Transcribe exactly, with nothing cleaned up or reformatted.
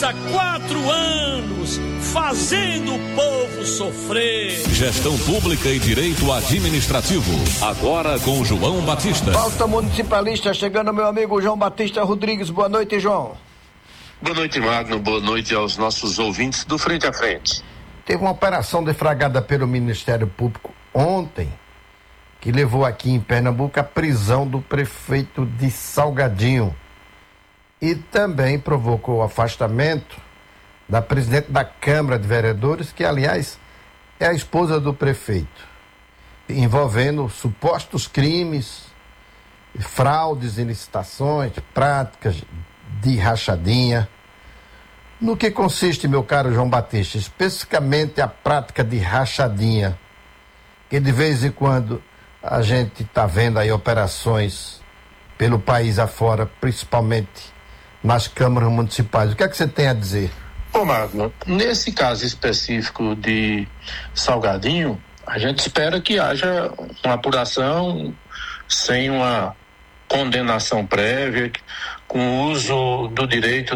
Há quatro anos, fazendo o povo sofrer. Gestão pública e direito administrativo. Agora com João Batista. Pauta municipalista, chegando meu amigo João Batista Rodrigues. Boa noite, João. Boa noite, Magno. Boa noite aos nossos ouvintes do Frente a Frente. Teve uma operação deflagrada pelo Ministério Público ontem, que levou aqui em Pernambuco a prisão do prefeito de Salgadinho. E também provocou o afastamento da presidente da Câmara de Vereadores, que, aliás, é a esposa do prefeito, envolvendo supostos crimes, fraudes em licitações, práticas de rachadinha. No que consiste, meu caro João Batista, especificamente a prática de rachadinha, que de vez em quando a gente está vendo aí operações pelo país afora, principalmente nas câmaras municipais. O que é que você tem a dizer? Ô Magno, nesse caso específico de Salgadinho, a gente espera que haja uma apuração sem uma condenação prévia, com o uso do direito